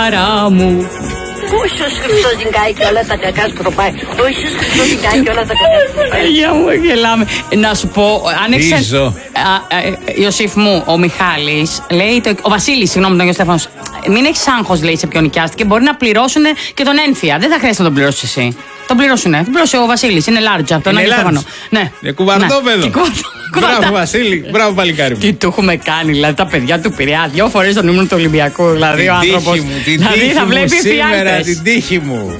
χαρά μου. Ο Ιησούς Χριστός νικάει και όλα τα κακά σκροπάει. Ο Ιησούς Χριστός νικάει και όλα τα κακά σκροπάει. Αγία μου, γελάμε. Να σου πω, αν έχεις... Ιωσήφ μου, ο Μιχάλης λέει, ο Βασίλης, συγγνώμη, τον Γιώργο Στέφανος, μην έχεις άγχος, λέει, σε ποιον νοικιάστηκε, μπορεί να πληρώσουν και τον ένφια. Δεν θα χρειάζεται να τον πληρώσεις εσύ. Τον πληρώσουνε. Τον πληρώσει ο Βασίλης. Είναι large αυτό. Είναι large. Ναι. Κουβαρτόπεδο. Μπράβο, Βασίλη. Μπράβο, παλικάρι μου. Τι του έχουμε κάνει, δηλαδή τα παιδιά του Πειραιά 2 φορές τον ύμνο του Ολυμπιακού. Δηλαδή ο άνθρωπος. Δηλαδή θα βλέπει σήμερα την τύχη μου.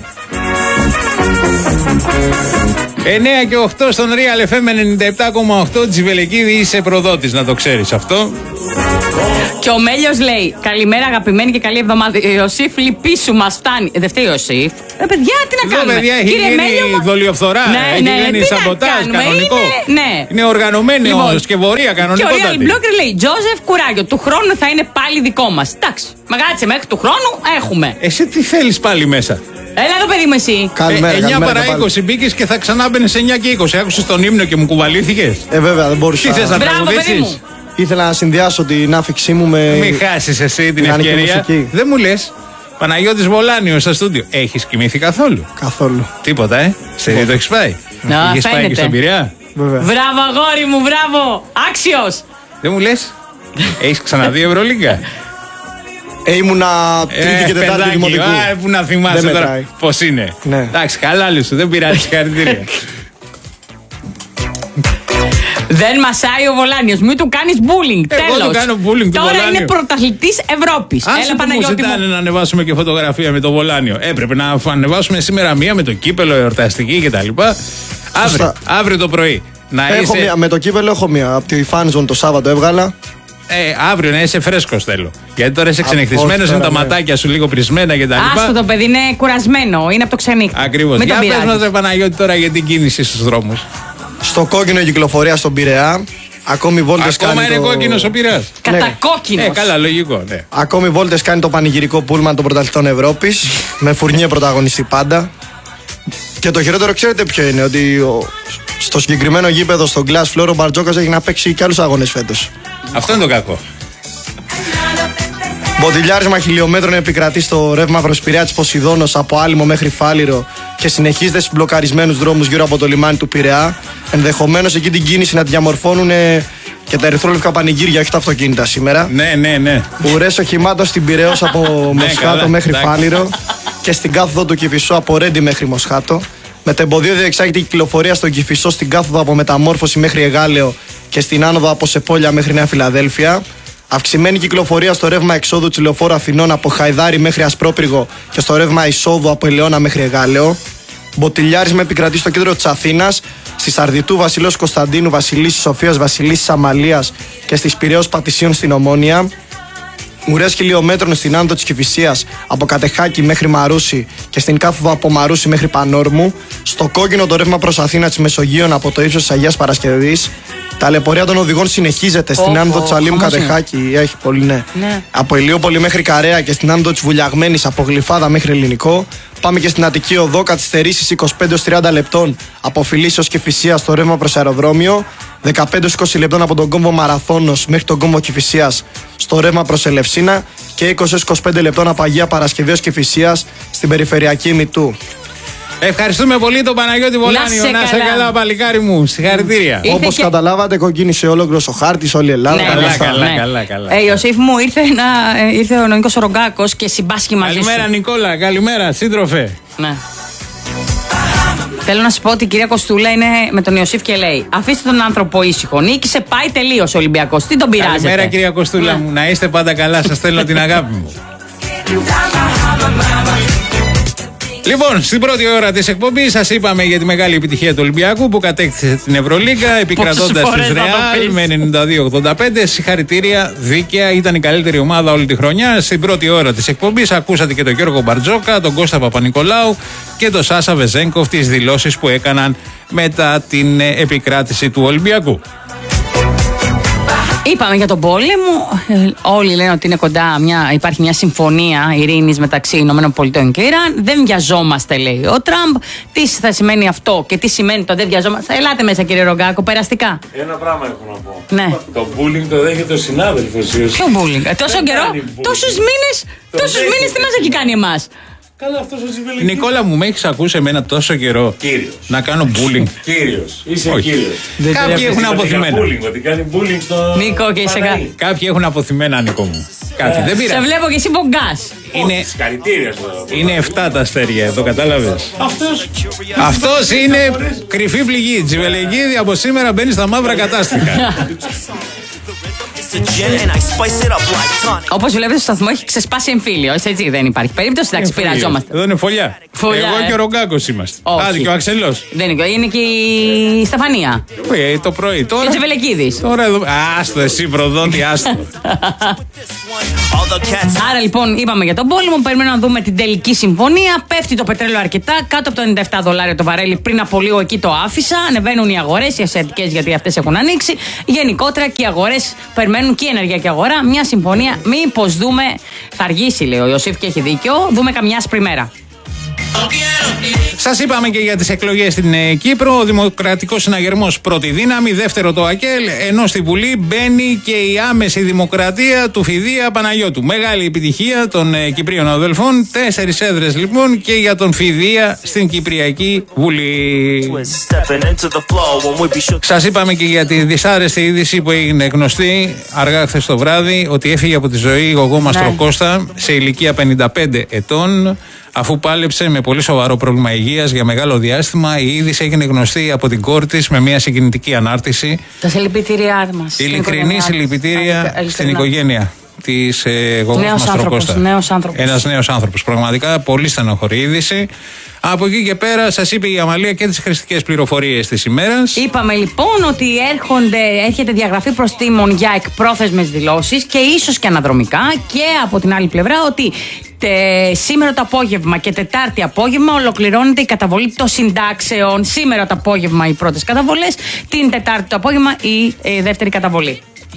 9 και 8 στον Real FM 97,8. Τζιβελεκίδη, είσαι προδότης, να το ξέρεις αυτό. Και ο Μέλιος λέει: καλημέρα, αγαπημένη και καλή εβδομάδα. Ιωσήφ, λυπήσου, μας φτάνει. Δεν φταίει ο Ιωσήφ. Παιδιά, τι να κάνουμε. Παιδιά, έχει γίνει δολιοφθορά. Έχει γίνει σαμποτάζ κανονικό. Είναι οργανωμένη σκευωρία κανονικό. Και ο Real Blogger λέει: Τζόζεφ, κουράγιο. Του χρόνου θα είναι πάλι δικό μας. Εντάξει, μαγάτσε μέχρι του χρόνου έχουμε. Εσύ τι θέλεις πάλι μέσα. Έλα εδώ, παιδί μου, εσύ. 9 παρά 20 μπήκες και θα ξανά μπαίνεις 9 και 20. Άκουσες τον ύμνο και μου κουβαλήθηκες. Βέβαια, δεν μπορούσα. Τι θες να τραγουδήσεις. Ήθελα να συνδυάσω την άφηξή μου με. Μην χάσεις εσύ την ευκαιρία. Δεν μου λες, Παναγιώτης Βολάνιος στα στούντιο. Έχεις κοιμήθει καθόλου? Καθόλου. Τίποτα, Σε τι το έχεις πάει? Έχεις πάει και στον Πειραιά? Βέβαια. Μπράβο, αγόρι μου, μπράβο. Άξιος. Δεν μου λες, έχεις ξαναδεί Ευρωλίγκα? Ήμουνα τρίτη και τετάρτη δημοτικού. Πού να θυμάσαι τώρα πώς είναι. Εντάξει, καλά λες, δεν πειράζει, συγχαρητήρια. Δεν μασάει ο Βολάνιος. Μην του κάνεις bullying. Τέλος. Εγώ του κάνω bullying. Τώρα είναι πρωταθλητής Ευρώπης. Έλα, Παναγιώτη μου. Ήταν να ανεβάσουμε και φωτογραφία με το Βολάνιο. Έπρεπε να ανεβάσουμε σήμερα μία με το κύπελο, εορταστική κτλ. Αύριο το πρωί. Με το κύπελο έχω μία. Από τη Φάνζον το Σάββατο έβγαλα. Αύριο να είσαι φρέσκος θέλω. Γιατί τώρα είσαι ξενυχτισμένος, είναι τα ματάκια σου λίγο πρισμένα κτλ. Άστο, το παιδί είναι κουρασμένο. Είναι από το ξενύχτη. Ακριβώς. Για πες μας, Παναγιώτη, τώρα για την κίνηση στους δρόμους. Στο κόκκινο η κυκλοφορία στον Πειραιά. Ακόμη βόλτες κάνει. Ακόμα είναι κόκκινος ο Πειραιάς. Κατακόκκινος. Καλά, λογικό. Ναι. Ακόμη βόλτες κάνει το πανηγυρικό πούλμαν των πρωταθλητών Ευρώπης. Με Φουρνιέ πρωταγωνιστή πάντα. Και το χειρότερο ξέρετε ποιο είναι? Ότι στο συγκεκριμένο γήπεδο στο Glass Floor ο Μπαρτζόκας έχει να παίξει και άλλους αγώνες φέτος. Αυτό είναι το κακό. Μποτιλιάρισμα χιλιόμετρων επικρατεί στο ρεύμα προς Πειραιά της Ποσειδώνος από Άλυμο μέχρι Φάληρο και συνεχίζεται στους μπλοκαρισμένους δρόμους γύρω από το λιμάνι του Πειραιά. Ενδεχομένως εκεί την κίνηση να τη διαμορφώνουν και τα ερυθρόλευκα πανηγύρια, όχι τα αυτοκίνητα σήμερα. Ναι. Ουρές οχημάτων στην Πειραιώς από Μοσχάτο μέχρι Φάληρο και στην κάθοδο του Κηφισού από Ρέντι μέχρι Μοσχάτο. Με το εμποδίο διεξάγεται η κυκλοφορία στον Κηφισό στην κάθοδο από Μεταμόρφωση μέχρι Εγάλεο και στην άνοδο από Σεπόλια μέχρι Νέα Φιλαδέλφια. Αυξημένη κυκλοφορία στο ρεύμα εξόδου της Λεωφόρου Αθηνών από Χαϊδάρι μέχρι Ασπρόπυργο και στο ρεύμα εισόδου από Ελαιώνα μέχρι Εγάλεο. Μποτιλιάρισμα επικρατεί στο κέντρο της Αθήνας, στη Σαρδιτού Βασιλός Κωνσταντίνου, Βασιλίσσης Σοφίας, Βασιλίσσης Αμαλίας και στις Πειραιώς Πατησίων στην Ομόνια. Ουρές χιλιόμετρων στην άνοδο της Κηφισίας από Κατεχάκη μέχρι Μαρούσι και στην κάθοδο από Μαρούσι μέχρι Πανόρμου. Στο κόκκινο το ρεύμα προς Αθήνα της Μεσογείων από το ύψος της Αγίας Παρασκευής. Ταλαιπωρία των οδηγών συνεχίζεται στην άνοδο της Αλήμου Κατεχάκη. Έχει πολύ, ναι. Από Ηλιούπολη μέχρι Καρέα και στην άνοδο της Βουλιαγμένης από Γλυφάδα μέχρι Ελληνικό. Πάμε και στην Αττική Οδό, καθυστερήσεις 25-30 λεπτών από Φιλίσσιος και Κηφισίας στο ρεύμα προς αεροδρόμιο. 15-20 λεπτών από τον κόμβο Μαραθώνος μέχρι τον κόμβο Κηφισίας στο ρεύμα προς Ελευσίνα και 20-25 λεπτών από Αγία Παρασκευή ως Κηφισίας στην περιφερειακή Μητού. Ευχαριστούμε πολύ τον Παναγιώτη Βολάνιο. Να σε καλά, παλικάρι μου. Συγχαρητήρια. Όπως καταλάβατε, κοκκίνησε ολόκληρος ο χάρτης, όλη η Ελλάδα. Καλά. Ιωσήφ μου, ήρθε ο Νίκος Ρογκάκος και συμπάσχει μαζί σου. Καλημέρα, Νικόλα. Καλημέρα, σύντροφε. Ναι. Θέλω να σου πω ότι η κυρία Κοστούλα είναι με τον Ιωσήφ και λέει: αφήστε τον άνθρωπο ήσυχο. Νίκησε, πάει τελείως ο Ολυμπιακός. Τι τον πειράζετε? Καλημέρα, κυρία Κοστούλα μου. Να είστε πάντα καλά. Σας στέλνω την αγάπη μου. Λοιπόν, στην πρώτη ώρα της εκπομπής σας είπαμε για τη μεγάλη επιτυχία του Ολυμπιακού που κατέκτησε την Ευρωλίγκα επικρατώντας της Ρεάλ με 92-85. Συγχαρητήρια, δίκαια, ήταν η καλύτερη ομάδα όλη τη χρονιά. Στην πρώτη ώρα της εκπομπής ακούσατε και τον Γιώργο Μπαρτζόκα, τον Κώστα Παπα-Νικολάου και τον Σάσα Βεζένκοφ, τις δηλώσεις που έκαναν μετά την επικράτηση του Ολυμπιακού. Είπαμε για τον πόλεμο. Όλοι λένε ότι είναι κοντά υπάρχει μια συμφωνία ειρήνης μεταξύ ΗΠΑ και Ιράν. Δεν βιαζόμαστε, λέει ο Τραμπ. Τι θα σημαίνει αυτό και τι σημαίνει το δεν βιαζόμαστε? Ελάτε μέσα, κύριε Ρογκάκο, περαστικά. Ένα πράγμα έχω να πω. Ναι. Το bullying το δέχεται ο συνάδελφος. Ποιο bullying? Τόσο καιρό, τόσους μήνες τι μας έχει κάνει εμάς? Καλά, αυτός ο Ζιβελεκίδης. Νικόλα μου, με έχεις ακούσει εμένα τόσο καιρό Κύριος. να κάνω bullying? Κύριος. Είσαι κύριος. Κάποιοι έχουν αποθυμένα. Ότι κάνει bullying στο. Νίκο, και είσαι κάτι. Κάποιοι έχουν αποθυμένα, Νίκο μου. Κάτι δεν πειράζει. Σε βλέπω και εσύ μπογκάς. Συγχαρητήρια στο. Είναι 7 τα αστέρια, το κατάλαβες? Αυτός είναι κρυφή πληγή. Τζιβελεκίδη, από σήμερα μπαίνει στα μαύρα κατάστοιχα. Όπως βλέπετε, στο σταθμό έχει ξεσπάσει εμφύλιο. Έτσι δεν υπάρχει περίπτωση. Εντάξει, πειραζόμαστε. Εδώ είναι φωλιά. Εγώ και ο Ρογκάκος είμαστε. Άντε και ο Αξελός. Δεν είναι και η Στεφανία. Το πρωί. Και ο Τζιβελεκίδης. Τώρα εδώ. Άστο, εσύ προδότη, άστο. Άρα λοιπόν, είπαμε για τον πόλεμο. Περιμένουμε να δούμε την τελική συμφωνία. Πέφτει το πετρέλαιο αρκετά, κάτω από το $97 το βαρέλι. Πριν από λίγο εκεί το άφησα. Ανεβαίνουν οι αγορές, οι ασιατικές, γιατί αυτές έχουν ανοίξει. Γενικότερα και οι αγορές περιμένουν και η ενεργειακή αγορά. Μια συμφωνία. Μήπως δούμε. Θα αργήσει, λέει ο Ιωσήφ, και έχει δίκιο. Δούμε καμιά άσπρη μέρα. Σας είπαμε και για τις εκλογές στην Κύπρο. Ο Δημοκρατικός Συναγερμός πρώτη δύναμη, δεύτερο το ΑΚΕΛ, ενώ στη Βουλή μπαίνει και η άμεση δημοκρατία του Φιδία Παναγιώτου. Μεγάλη επιτυχία των Κυπρίων αδελφών. 4 έδρες λοιπόν και για τον Φιδία στην Κυπριακή Βουλή. Σας είπαμε και για τη δυσάρεστη είδηση που έγινε γνωστή αργά χθες το βράδυ, ότι έφυγε από τη ζωή η Γογό Μαστροκώστα σε ηλικία 55 ετών. Αφού πάλεψε με πολύ σοβαρό πρόβλημα υγείας για μεγάλο διάστημα, η είδηση έγινε γνωστή από την κόρη της με μια συγκινητική ανάρτηση. Τα συλληπιτήριά μας. Ειλικρινή συλληπιτήρια στην οικογένεια της Γογό Μαστροκώστα. Ένας νέος άνθρωπος. Πραγματικά πολύ στενοχωρή είδηση. Από εκεί και πέρα σας είπε η Αμαλία και τις χρηστικές πληροφορίες της ημέρας. Είπαμε λοιπόν ότι έρχεται διαγραφή προστίμων για εκπρόθεσμες δηλώσεις και ίσως και αναδρομικά, και από την άλλη πλευρά ότι σήμερα το απόγευμα και Τετάρτη απόγευμα ολοκληρώνεται η καταβολή των συντάξεων. Σήμερα το απόγευμα οι πρώτες καταβολές, την Τετάρτη το απόγευμα η δεύτερη καταβολή.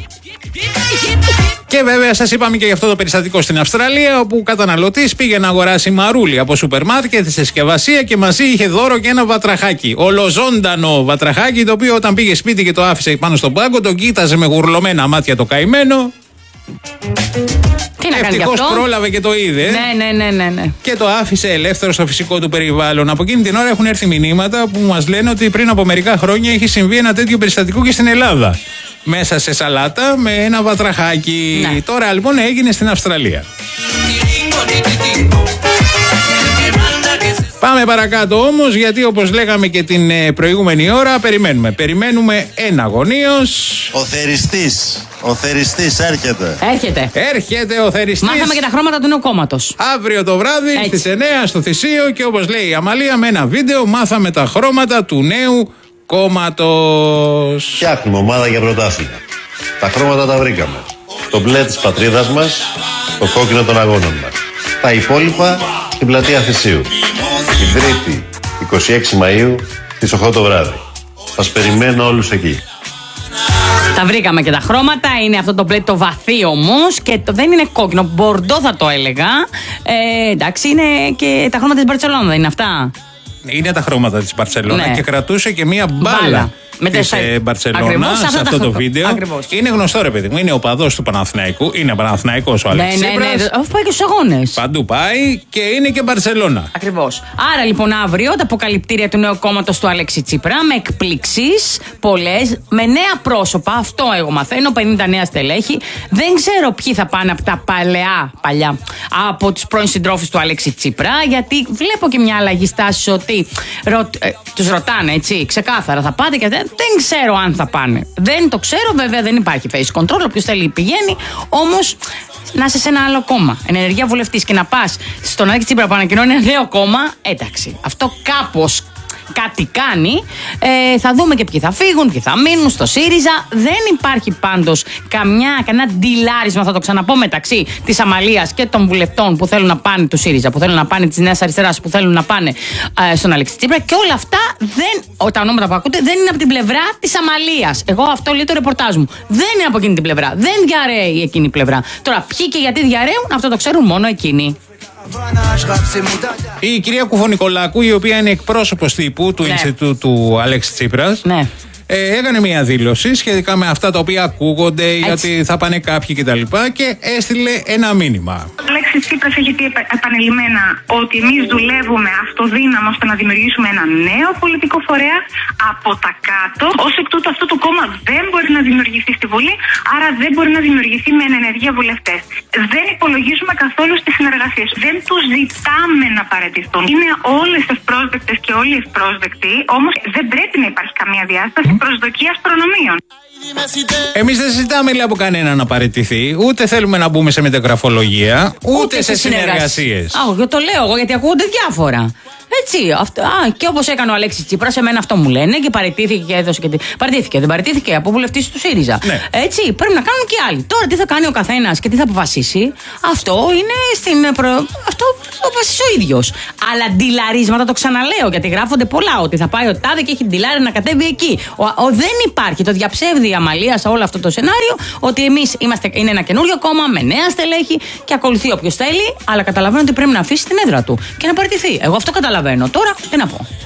Και βέβαια σας είπαμε και για αυτό το περιστατικό στην Αυστραλία, όπου ο καταναλωτής πήγε να αγοράσει μαρούλι από σούπερ μάρκετ στη συσκευασία και μαζί είχε δώρο και ένα βατραχάκι. Ολοζώντανο βατραχάκι, το οποίο όταν πήγε σπίτι και το άφησε πάνω στον πάγκο, τον κοίταζε με γουρλωμένα μάτια το καημένο. Ευτυχώς πρόλαβε και το είδε. Ναι. Και το άφησε ελεύθερο στο φυσικό του περιβάλλον. Από εκείνη την ώρα έχουν έρθει μηνύματα που μας λένε ότι πριν από μερικά χρόνια έχει συμβεί ένα τέτοιο περιστατικό και στην Ελλάδα. Μέσα σε σαλάτα με ένα βατραχάκι. Ναι. Τώρα λοιπόν έγινε στην Αυστραλία. Πάμε παρακάτω όμως, γιατί όπως λέγαμε και την προηγούμενη ώρα, περιμένουμε εναγωνίως. Ο θεριστής έρχεται. Έρχεται ο θεριστής. Μάθαμε και τα χρώματα του νέου κόμματος. Αύριο το βράδυ στις 9 στο Θησίο, και όπως λέει η Αμαλία, με ένα βίντεο μάθαμε τα χρώματα του νέου κόμματος. Φτιάχνουμε ομάδα για πρωτάθλημα. Τα χρώματα τα βρήκαμε. Το μπλε της πατρίδας μας, το κόκκινο των αγώνων μας. Τα υπόλοιπα στην πλατεία Θησίου. Την Τρίτη, 26 Μαΐου, στις 8 το βράδυ. Σας περιμένω όλους εκεί. Τα βρήκαμε και τα χρώματα. Είναι αυτό το μπλε το βαθύ όμως, και δεν είναι κόκκινο, μπορντό θα το έλεγα. Εντάξει, είναι και τα χρώματα της Μπαρτσελόνα, δεν είναι αυτά? Είναι τα χρώματα της Μπαρτσελόνα, και κρατούσε και μία μπάλα της Μπαρτσελόνα σε αυτό το βίντεο. Ακριβώς. Είναι γνωστό, ρε παιδί μου, είναι οπαδός του Παναθηναϊκού. Είναι Παναθηναϊκός ο Αλέξης Τσίπρας. Ναι. Αφού πάει και στους αγώνες. Παντού πάει, και είναι και Μπαρτσελόνα. Ακριβώς. Άρα λοιπόν αύριο τα αποκαλυπτήρια του νέου κόμματος του Αλέξη Τσίπρα, με εκπλήξεις πολλές, με νέα πρόσωπα. Αυτό εγώ μαθαίνω, 50 νέα στελέχη. Δεν ξέρω ποιοι θα πάνε από τα παλιά, από τους πρώην συντρόφους του Αλέξη Τσίπρα, γιατί βλέπω και μια αλλαγή στάση ότι τους ρωτάνε, έτσι, ξεκάθαρα θα πάτε, και δεν ξέρω αν θα πάνε. Δεν το ξέρω, βέβαια δεν υπάρχει face control. Όποιος θέλει πηγαίνει, όμως να είσαι σε ένα άλλο κόμμα, ενεργεία βουλευτής, και να πας στον Αλέξη Τσίπρα που ανακοινώνει ένα νέο κόμμα, εντάξει. Αυτό κάπως κάτι κάνει. Θα δούμε και ποιοι θα φύγουν, ποιοι θα μείνουν στο ΣΥΡΙΖΑ. Δεν υπάρχει πάντως κανένα ντυλάρισμα, θα το ξαναπώ, μεταξύ της Αμαλίας και των βουλευτών που θέλουν να πάνε του ΣΥΡΙΖΑ, που θέλουν να πάνε της Νέας Αριστεράς, που θέλουν να πάνε στον Αλέξη Τσίπρα. Και όλα αυτά τα ονόματα που ακούτε δεν είναι από την πλευρά της Αμαλίας. Εγώ αυτό λέει το ρεπορτάζ μου. Δεν είναι από εκείνη την πλευρά. Δεν διαρρέει εκείνη η πλευρά. Τώρα, ποιοι και γιατί διαρρέουν, αυτό το ξέρουν μόνο εκείνοι. Η κυρία Κουφονικολάκου, η οποία είναι εκπρόσωπος τύπου του Ινστιτούτου του Αλέξη Τσίπρας, έκανε μια δήλωση σχετικά με αυτά τα οποία ακούγονται, γιατί θα πάνε κάποιοι κτλ. Και έστειλε ένα μήνυμα. Ο Αλέξης Τσίπρας έχει πει επανειλημμένα ότι εμείς δουλεύουμε αυτοδύναμα ώστε να δημιουργήσουμε ένα νέο πολιτικό φορέα από τα κάτω. Ως εκ τούτου, αυτό το κόμμα δεν μπορεί να δημιουργηθεί στη Βουλή, άρα δεν μπορεί να δημιουργηθεί με ενεργεία βουλευτές. Δεν υπολογίζουμε καθόλου στις συνεργασίες. Δεν τους ζητάμε να παραιτηθούν. Είναι όλες ευπρόσδεκτες και όλοι ευπρόσδεκτοι, όμως δεν πρέπει να υπάρχει καμία διάσταση προσδοκίας προνομίων. Εμείς δεν ζητάμε, λέει, από κανένα να παραιτηθεί, ούτε θέλουμε να μπούμε σε μεταγραφολογία, ούτε σε συνεργασίες. Το λέω εγώ γιατί ακούγονται διάφορα. Έτσι. Και όπως έκανε ο Αλέξης Τσίπρας, εμένα αυτό μου λένε, και παραιτήθηκε και έδωσε και. Παραιτήθηκε, δεν παραιτήθηκε από βουλευτής του ΣΥΡΙΖΑ. Ναι. Έτσι. Πρέπει να κάνουν και άλλοι. Τώρα τι θα κάνει ο καθένας και τι θα αποφασίσει, αυτό είναι αυτό το αποφασίσει ο ίδιος. Αλλά ντυλαρίσματα, το ξαναλέω, γιατί γράφονται πολλά, ότι θα πάει ο τάδε και έχει ντυλάρει να κατέβει εκεί. Δεν υπάρχει. Το διαψεύδει η Αμαλία σε όλο αυτό το σενάριο, ότι εμείς είναι ένα καινούριο κόμμα με νέα στελέχη και ακολουθεί όποιος θέλει, αλλά καταλαβαίνω ότι πρέπει να αφήσει την έδρα του και να παραιτηθεί. Εγώ αυτό καταλαβαίνω. Τώρα τι να πω.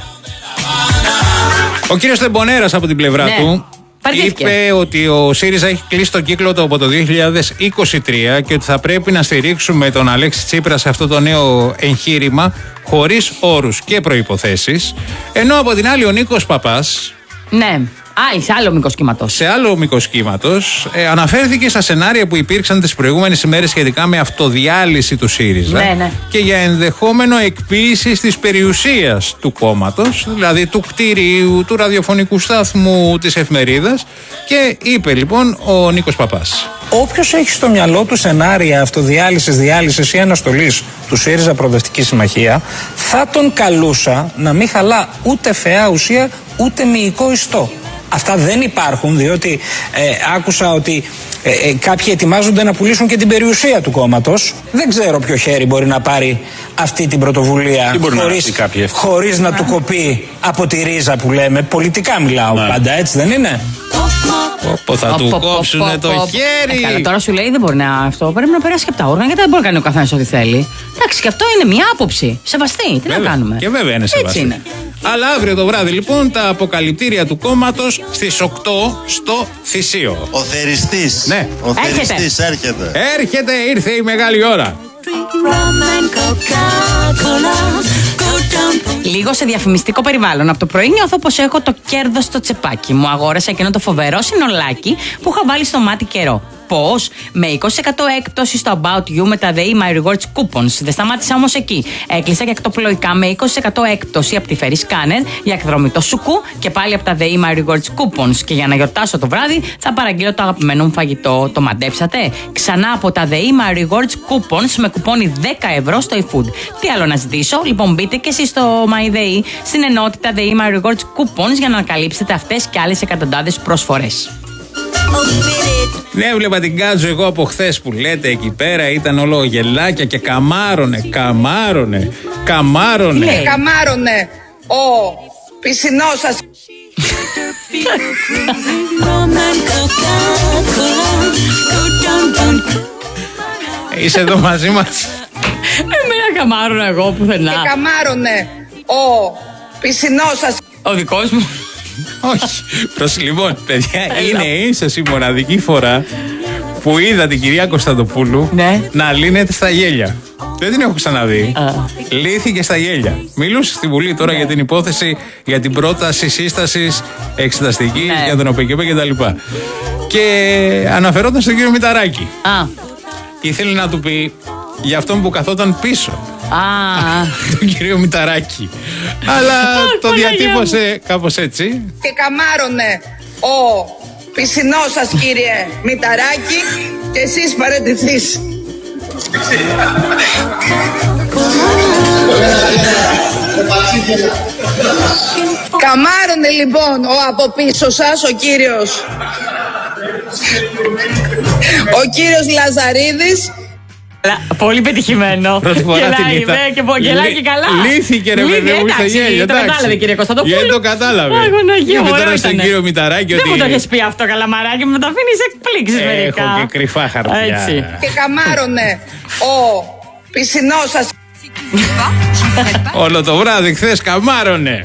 Ο κύριος Τεμπονέρας από την πλευρά του είπε ότι ο ΣΥΡΙΖΑ έχει κλείσει τον κύκλο του από το 2023 και ότι θα πρέπει να στηρίξουμε τον Αλέξη Τσίπρα σε αυτό το νέο εγχείρημα χωρίς όρους και προϋποθέσεις, ενώ από την άλλη ο Νίκος Παπάς, σε άλλο μήκος κύματος. Σε άλλο μήκος κύματος, αναφέρθηκε στα σενάρια που υπήρξαν τις προηγούμενες ημέρες σχετικά με αυτοδιάλυση του ΣΥΡΙΖΑ και για ενδεχόμενο εκποίηση της περιουσίας του κόμματος, δηλαδή του κτηρίου, του ραδιοφωνικού σταθμού, της εφημερίδας. Και είπε λοιπόν ο Νίκος Παπάς: όποιος έχει στο μυαλό του σενάρια αυτοδιάλυσης, διάλυσης ή αναστολής του ΣΥΡΙΖΑ Προοδευτική Συμμαχία, θα τον καλούσα να μην χαλά ούτε φαιά ουσία ούτε μυϊκό ιστό. Αυτά δεν υπάρχουν, διότι άκουσα ότι κάποιοι ετοιμάζονται να πουλήσουν και την περιουσία του κόμματος. Δεν ξέρω ποιο χέρι μπορεί να πάρει αυτή την πρωτοβουλία χωρίς να του κοπεί από τη ρίζα που λέμε. Πολιτικά μιλάω πάντα, έτσι δεν είναι? Θα του κόψουνε το χέρι. Καλά, τώρα σου λέει δεν μπορεί να αυτό. Πρέπει να περάσει και από τα όργανα, γιατί δεν μπορεί να κάνει ο καθένας ό,τι θέλει. Εντάξει, και αυτό είναι μια άποψη. Σεβαστή. Τι να κάνουμε. Και βέβαια είναι σεβαστή. Έτσι είναι. Αλλά αύριο το βράδυ λοιπόν τα αποκαλυπτήρια του κόμματος στις 8 στο Θησίο. Ο θεριστής. Ναι. Ο θεριστής έρχεται. Έρχεται, ήρθε η μεγάλη ώρα. Λίγο σε διαφημιστικό περιβάλλον. Από το πρωί νιώθω πως έχω το κέρδος στο τσεπάκι μου. Αγόρασα εκείνο το φοβερό συνολάκι που είχα βάλει στο μάτι καιρό. Πώς? Με 20% έκπτωση στο About You με τα The My Rewards Coupons. Δεν σταμάτησα όμως εκεί. Έκλεισα και εκτοπλοϊκά με 20% έκπτωση από τη Ferry Scanner για εκδρομή το σουκού και πάλι από τα The My Rewards Coupons. Και για να γιορτάσω το βράδυ θα παραγγείλω το αγαπημένο μου φαγητό. Το μαντέψατε? Ξανά από τα The My Rewards Coupons με κουπόνι 10 ευρώ στο eFood. Τι άλλο να ζητήσω? Λοιπόν, μπείτε και εσείς στο MyDay στην ενότητα The My Rewards Coupons για να ανακαλύψετε αυτές και άλλες εκατοντάδες προσφορές. Ναι, έβλεπα την Κάτζο εγώ από χθες που λέτε εκεί πέρα, ήταν όλο γελάκια και καμάρωνε. Καμάρωνε ο πισινός σας. Είσαι εδώ μαζί μας? Εμένα καμάρωνε εγώ πουθενά. Και καμάρωνε ο πισινός σας. Ο δικός μου. Όχι. Λοιπόν, παιδιά, είναι ίσως η μοναδική φορά που είδα την κυρία Κωνσταντοπούλου να λύνεται στα γέλια. Δεν την έχω ξαναδεί. Λύθηκε στα γέλια. Μιλούσε στη Βουλή τώρα για την υπόθεση, για την πρόταση σύστασης εξεταστική για τον ΟΠΕΚΕΠΕ κτλ. Και αναφερόταν στον κύριο Μηταράκη. Ήθελε να του πει για αυτόν που καθόταν πίσω. Τον κύριο Μηταράκη. Αλλά το διατύπωσε κάπως έτσι. Και καμάρωνε ο πισινός σας, κύριε Μηταράκη, και εσείς παραιτηθείς. λοιπόν ο από πίσω σας, ο κύριος Λαζαρίδης. Πολύ πετυχημένο. Πρώτη φορά την είδα. Γελάει και καλά. Λύθηκε ρε παιδί μου στο γέλιο. Το κατάλαβε κύριε Κωνσταντοπούλου. Γιατί το κατάλαβε. Είπε τώρα στον κύριο Μηταράκη ότι... Δεν μου το έχεις πει αυτό καλαμαράκι, μου το αφήνεις εκπλήξεις μερικά. Έχω και κρυφά χαρτιά. Και καμάρωνε ο πισινός σας. Όλο το βράδυ χθες καμάρωνε.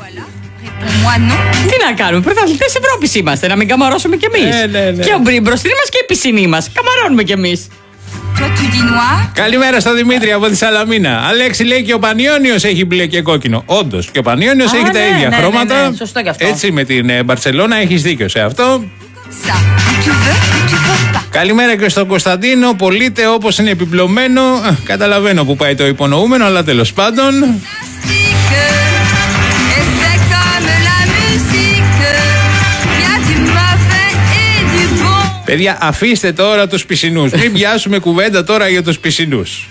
Τι να κάνουμε, πρωταθλητές Ευρώπης είμαστε, να μην καμαρώσουμε κι εμείς. Και ο μπροστινή μας και η πισινή μας. Καμαρώνουμε κι εμείς. Καλημέρα στο Δημήτρη από τη Σαλαμίνα. Αλέξη λέει και ο Πανιόνιος έχει μπλε και κόκκινο. Όντως, και ο Πανιόνιος έχει τα ίδια χρώματα. Σωστό και αυτό. Έτσι με την Μπαρσελόνα έχεις δίκιο σε αυτό. Καλημέρα και στον Κωνσταντίνο. Πωλείται όπως είναι επιπλωμένο. Καταλαβαίνω που πάει το υπονοούμενο, αλλά τέλος πάντων. Παιδιά, αφήστε τώρα τους πισινούς. Μην πιάσουμε κουβέντα τώρα για τους πισινούς.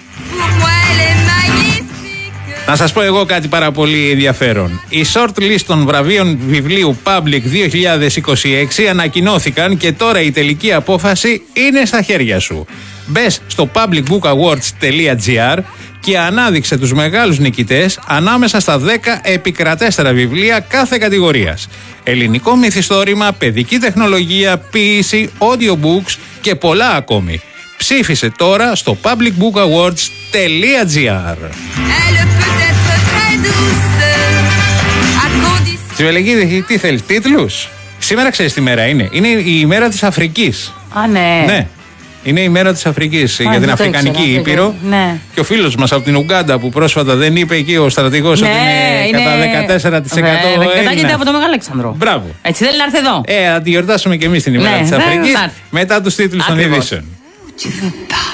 Να σας πω εγώ κάτι πάρα πολύ ενδιαφέρον. Οι shortlist των βραβείων βιβλίου Public 2026 ανακοινώθηκαν και τώρα η τελική απόφαση είναι στα χέρια σου. Μπες στο publicbookawards.gr και ανάδειξε τους μεγάλους νικητές ανάμεσα στα 10 επικρατέστερα βιβλία κάθε κατηγορίας. Ελληνικό μυθιστόρημα, παιδική τεχνολογία, ποίηση, audiobooks και πολλά ακόμη. Ψήφισε τώρα στο publicbookawards.gr. Τσιβελεγίδη, τι θέλεις, τίτλους? Σήμερα ξέρεις τι μέρα είναι? Είναι η ημέρα της Αφρικής. Α, ναι. Ναι. Είναι η μέρα της Αφρικής για την Αφρικανική Ήπειρο. Ναι. Και ο φίλος μας από την Ουγκάντα που πρόσφατα δεν είπε εκεί ο στρατηγός ότι είναι κατά 14%. Κατάγεται από το Μεγάλο Αλέξανδρο. Μπράβο. Έτσι θέλει να έρθει εδώ. Θα τη γιορτάσουμε και εμείς την ημέρα της Αφρικής μετά τους τίτλους των ειδήσεων.